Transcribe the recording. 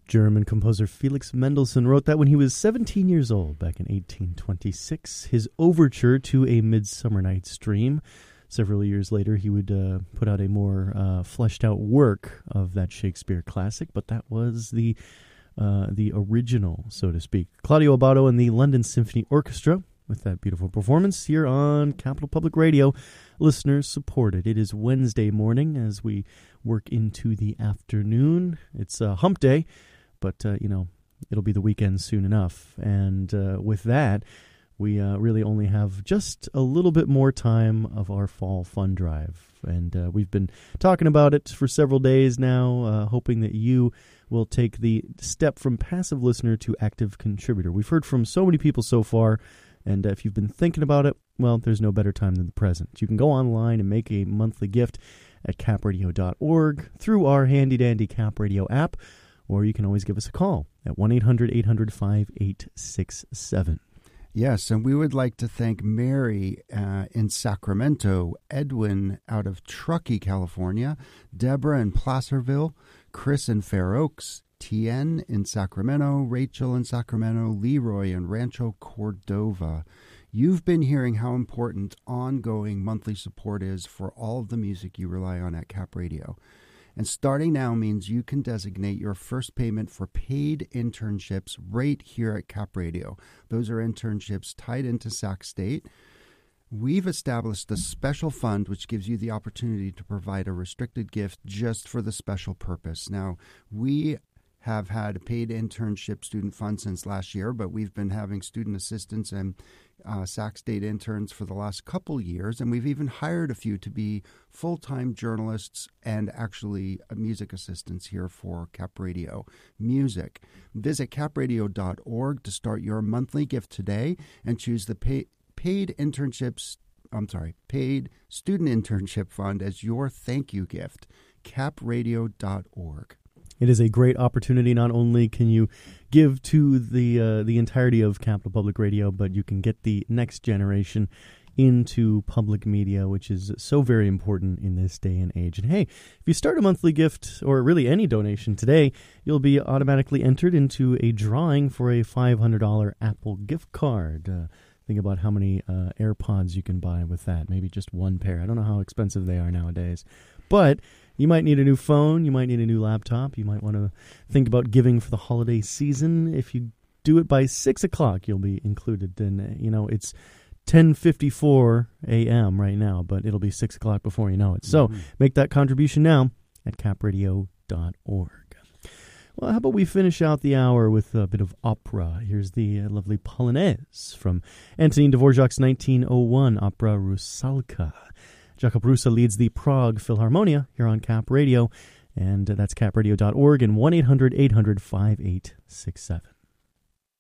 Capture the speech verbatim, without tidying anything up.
German composer Felix Mendelssohn wrote that when he was seventeen years old back in eighteen twenty-six. His overture to A Midsummer Night's Dream. Several years later, he would uh, put out a more uh, fleshed-out work of that Shakespeare classic, but that was the uh, the original, so to speak. Claudio Abbado and the London Symphony Orchestra with that beautiful performance here on Capital Public Radio. Listeners supported. It is Wednesday morning as we work into the afternoon. It's a hump day, but, uh, you know, it'll be the weekend soon enough. And uh, with that, we uh, really only have just a little bit more time of our fall fund drive. And uh, we've been talking about it for several days now, uh, hoping that you will take the step from passive listener to active contributor. We've heard from so many people so far, and uh, if you've been thinking about it, well, there's no better time than the present. You can go online and make a monthly gift at cap radio dot org through our handy-dandy Cap Radio app, or you can always give us a call at one eight hundred eight hundred five eight six seven. Yes, and we would like to thank Mary uh, in Sacramento, Edwin out of Truckee, California, Deborah in Placerville, Chris in Fair Oaks, Tien in Sacramento, Rachel in Sacramento, Leroy in Rancho Cordova. You've been hearing how important ongoing monthly support is for all of the music you rely on at Cap Radio. And starting now means you can designate your first payment for paid internships right here at Cap Radio. Those are internships tied into Sac State. We've established a special fund which gives you the opportunity to provide a restricted gift just for the special purpose. Now, we have had a paid internship student fund since last year, but we've been having student assistants and uh, Sac State interns for the last couple years, and we've even hired a few to be full-time journalists and actually uh, music assistants here for Cap Radio Music. Visit cap radio dot org to start your monthly gift today and choose the pay, paid internships, I'm sorry, paid student internship fund as your thank you gift. cap radio dot org. It is a great opportunity. Not only can you give to the uh, the entirety of Capital Public Radio, but you can get the next generation into public media, which is so very important in this day and age. And hey, if you start a monthly gift or really any donation today, you'll be automatically entered into a drawing for a five hundred dollars Apple gift card. Uh, think about how many uh, AirPods you can buy with that. Maybe just one pair. I don't know how expensive they are nowadays. But you might need a new phone. You might need a new laptop. You might want to think about giving for the holiday season. If you do it by six o'clock, you'll be included. And, you know, it's ten fifty-four a.m. right now, but it'll be six o'clock before you know it. So mm-hmm. make that contribution now at cap radio dot org. Well, how about we finish out the hour with a bit of opera? Here's the uh, lovely Polonaise from Antonin Dvorak's nineteen oh one opera Rusalka. Jakub Rusa leads the Prague Philharmonia here on Cap Radio, and that's cap radio dot org and one eight hundred eight hundred five eight six seven.